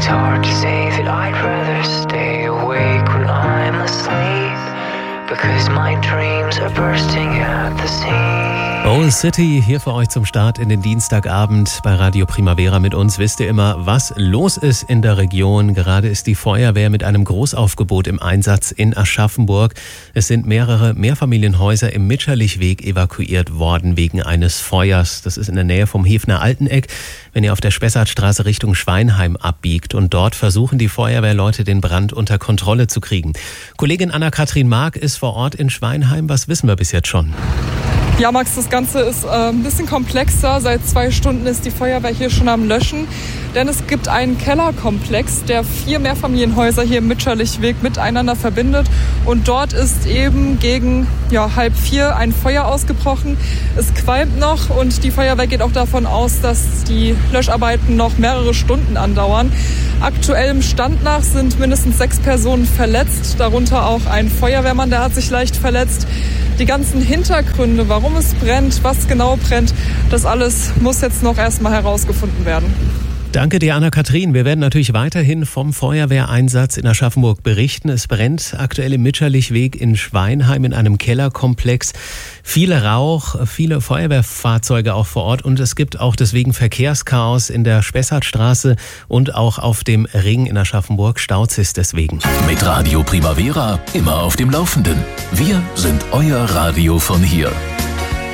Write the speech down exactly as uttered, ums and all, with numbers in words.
It's hard to say that I'd rather stay awake when I'm asleep, because my dreams are bursting at the seams. Old City hier für euch zum Start in den Dienstagabend bei Radio Primavera. Mit uns wisst ihr immer, was los ist in der Region. Gerade ist die Feuerwehr mit einem Großaufgebot im Einsatz in Aschaffenburg. Es sind mehrere Mehrfamilienhäuser im Mitscherlichweg evakuiert worden wegen eines Feuers. Das ist in der Nähe vom Hefner Alteneck, wenn ihr auf der Spessartstraße Richtung Schweinheim abbiegt. Und dort versuchen die Feuerwehrleute, den Brand unter Kontrolle zu kriegen. Kollegin Anna-Kathrin Mark ist vor Ort in Schweinheim. Was wissen wir bis jetzt schon? Ja, Max, das Ganze ist äh, ein bisschen komplexer. Seit zwei Stunden ist die Feuerwehr hier schon am Löschen. Denn es gibt einen Kellerkomplex, der vier Mehrfamilienhäuser hier im Mitscherlichweg miteinander verbindet. Und dort ist eben gegen ja, halb vier ein Feuer ausgebrochen. Es qualmt noch und die Feuerwehr geht auch davon aus, dass die Löscharbeiten noch mehrere Stunden andauern. Aktuellem Stand nach sind mindestens sechs Personen verletzt, darunter auch ein Feuerwehrmann, der hat sich leicht verletzt. Die ganzen Hintergründe, warum es brennt, was genau brennt, das alles muss jetzt noch erstmal herausgefunden werden. Danke dir, Anna-Kathrin. Wir werden natürlich weiterhin vom Feuerwehreinsatz in Aschaffenburg berichten. Es brennt aktuell im Mitscherlichweg in Schweinheim in einem Kellerkomplex. Viel Rauch, viele Feuerwehrfahrzeuge auch vor Ort und es gibt auch deswegen Verkehrschaos in der Spessartstraße und auch auf dem Ring in Aschaffenburg. Staus ist deswegen. Mit Radio Primavera immer auf dem Laufenden. Wir sind euer Radio von hier.